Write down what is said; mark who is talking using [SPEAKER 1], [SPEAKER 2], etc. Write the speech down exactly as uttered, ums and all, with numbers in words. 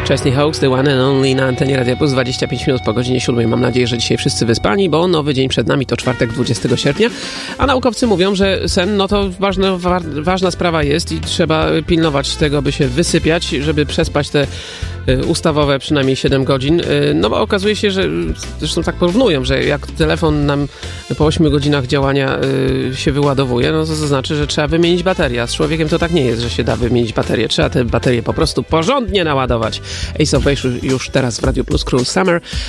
[SPEAKER 1] Chesney Hawkes, The One and Only na antenie Radia Plus, dwadzieścia pięć minut po godzinie siódmej. Mam nadzieję, że dzisiaj wszyscy wyspani, bo nowy dzień przed nami, to czwartek dwudziestego sierpnia, a naukowcy mówią, że sen, no to ważna, wa- ważna sprawa jest i trzeba pilnować tego, by się wysypiać, żeby przespać te ustawowe przynajmniej siedem godzin, no bo okazuje się, że zresztą tak porównują, że jak telefon nam po ośmiu godzinach działania się wyładowuje, no to, to znaczy, że trzeba wymienić baterię, a z człowiekiem to tak nie jest, że się da wymienić baterię, trzeba te baterie po prostu porządnie naładować. Ace of Base już teraz w Radio Plus, Cruel Summer.